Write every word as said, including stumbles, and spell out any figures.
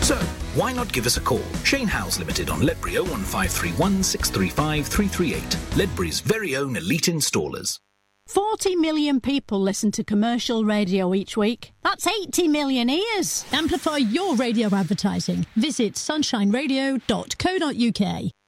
So, why not give us a call? Shane Howes Limited on Ledbury oh one five three one, six three five, three three eight. Ledbury's very own elite installers. forty million people listen to commercial radio each week. That's eighty million ears. Amplify your radio advertising. Visit sunshine radio dot co dot uk.